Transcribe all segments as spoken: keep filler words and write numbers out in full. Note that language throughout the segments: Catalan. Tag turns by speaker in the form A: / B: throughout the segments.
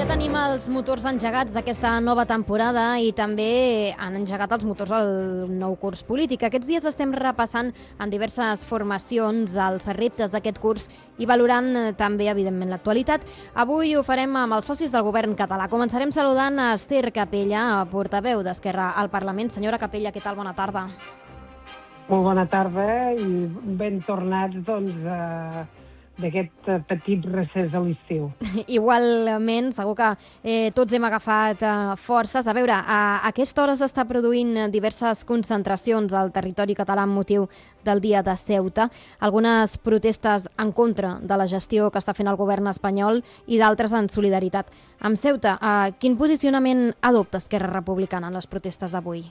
A: Ja tenim els motors engegats d'aquesta nova temporada i també han engegat els motors al nou curs polític. Aquests dies estem repassant en diverses formacions els reptes d'aquest curs i valorant també, evidentment, l'actualitat. Avui ho farem amb els socis del govern català. Començarem saludant a Ester Capella, portaveu d'Esquerra al Parlament. Senyora Capella, què tal? Bona tarda.
B: Molt bona tarda i ben tornats, doncs, a... d'aquest petit recés de l'estiu.
A: Igualment, segur que eh, tots hem agafat eh, forces. A veure, a, a aquesta hora s'està produint diverses concentracions al territori català amb motiu del dia de Ceuta, algunes protestes en contra de la gestió que està fent el govern espanyol i d'altres en solidaritat. Amb Ceuta, eh, quin posicionament adopta Esquerra Republicana en les protestes d'avui?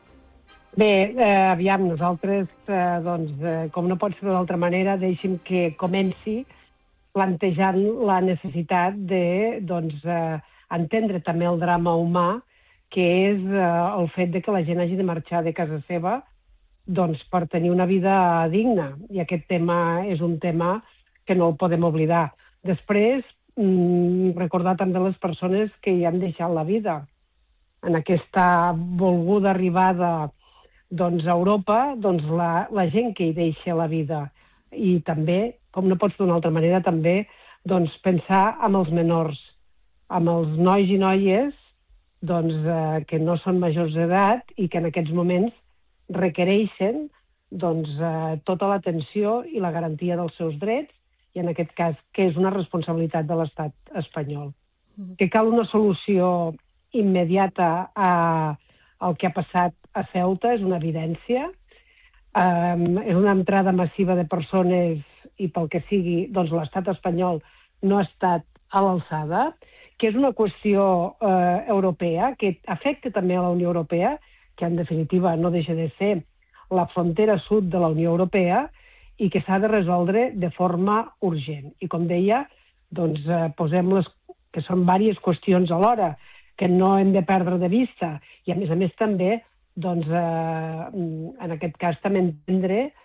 B: Bé, eh, aviam, nosaltres, eh, doncs, eh, com no pot ser d'altra manera, deixi'm que comenci plantejant la necessitat de, doncs, eh, entendre també el drama humà, que és eh, el fet de que la gent hagi de marxar de casa seva, doncs, per tenir una vida digna. I aquest tema és un tema que no el podem oblidar. Després, mm, recordar també les persones que hi han deixat la vida. En aquesta volguda arribada doncs, a Europa, doncs, la, la gent que hi deixa la vida. I també, com no pots d'una altra manera, també doncs, pensar en els menors, amb els nois i noies doncs, eh, que no són majors d'edat i que en aquests moments requereixen doncs, eh, tota l'atenció i la garantia dels seus drets, i en aquest cas, que és una responsabilitat de l'Estat espanyol. Mm-hmm. Que cal una solució immediata a el que ha passat a Ceuta és una evidència. Um, és una entrada massiva de persones i pel que sigui, doncs l'estat espanyol no ha estat a l'alçada, que és una qüestió uh, europea, que afecta també a la Unió Europea, que en definitiva no deixa de ser la frontera sud de la Unió Europea i que s'ha de resoldre de forma urgent. I com deia, doncs uh, posem les que són diverses qüestions alhora, que no hem de perdre de vista, i a més a més també, doncs, eh, en aquest cas també entendre eh,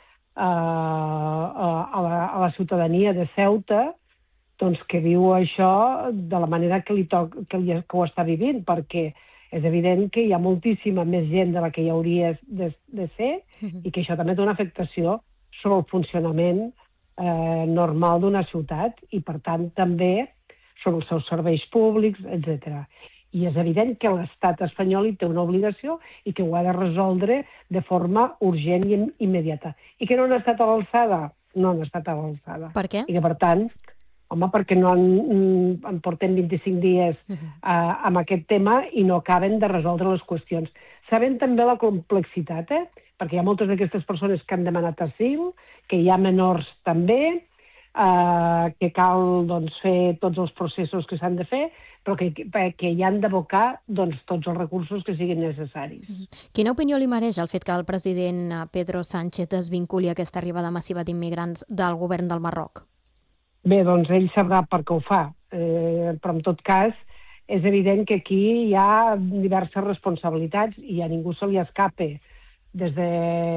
B: a, la, a la ciutadania de Ceuta doncs, que viu això de la manera que, li toc, que, li, que ho està vivint, perquè és evident que hi ha moltíssima més gent de la que hi hauria de, de ser uh-huh. i que això també té una afectació sobre el funcionament eh, normal d'una ciutat i, per tant, també sobre els seus serveis públics, etcètera. I és evident que l'estat espanyol hi té una obligació i que ho ha de resoldre de forma urgent i immediata. I que no han estat a l'alçada? No han estat a l'alçada.
A: Per què?
B: I que, per tant, home, perquè no han, en portem vint-i-cinc dies uh-huh. uh, amb aquest tema i no acaben de resoldre les qüestions. Sabem també la complexitat, eh? Perquè hi ha moltes d'aquestes persones que han demanat asil, que hi ha menors també, Uh, que cal doncs, fer tots els processos que s'han de fer, però que, que hi han d'abocar doncs, tots els recursos que siguin necessaris.
A: Quina opinió li mereix el fet que el president Pedro Sánchez desvinculi aquesta arribada massiva d'immigrants del govern del Marroc?
B: Bé, doncs ell sabrà per què ho fa, eh, però en tot cas és evident que aquí hi ha diverses responsabilitats i a ningú se li escape, des de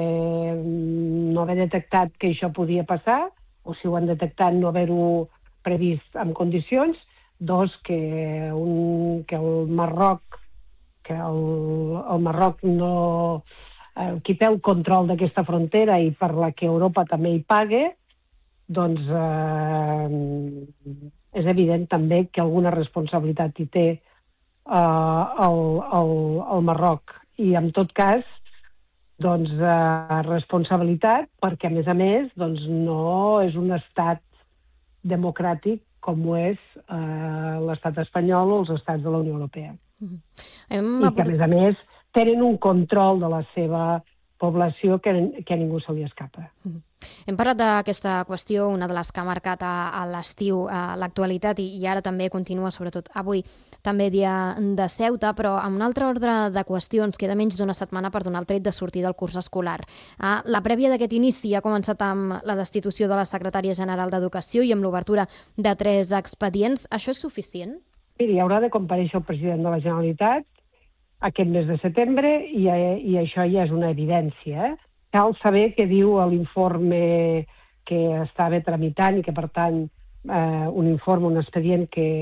B: no haver detectat que això podia passar, o si ho han detectat no haver-ho previst en condicions, dos, que, un, que el Marroc, que el, el Marroc no... Eh, qui té el control d'aquesta frontera i per la que Europa també hi pague, doncs eh, és evident també que alguna responsabilitat hi té eh, el, el, el Marroc. I en tot cas, doncs, eh, responsabilitat, perquè, a més a més, doncs, no és un estat democràtic com ho és eh, l'estat espanyol o els estats de la Unió Europea. Mm-hmm. I que, a més a més, tenen un control de la seva població que, que a ningú se li escapa.
A: Mm-hmm. Hem parlat d'aquesta qüestió, una de les que ha marcat a, a l'estiu a l'actualitat i, i ara també continua, sobretot avui, també dia de Ceuta, però amb un altre ordre de qüestions, queda menys d'una setmana per donar el tret de sortir del curs escolar. Ah, la prèvia d'aquest inici ha començat amb la destitució de la secretària general d'Educació i amb l'obertura de tres expedients. Això és suficient?
B: Miri, haurà de comparèixer el president de la Generalitat aquest mes de setembre i, i això ja és una evidència, eh? Cal saber què diu l'informe que estava tramitant i que, per tant, eh, un informe, un expedient que